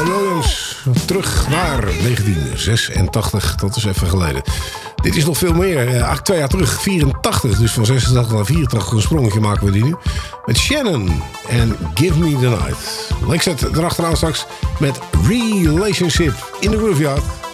Williams. Terug naar 1986. Dat is even geleden. Dit is nog veel meer. 2 jaar terug. 84. Dus van 86 naar 84. Een sprongetje maken we die nu. Met Shannon. En Give Me The Night. Lexet erachteraan straks met Relationship in de Grooveyard.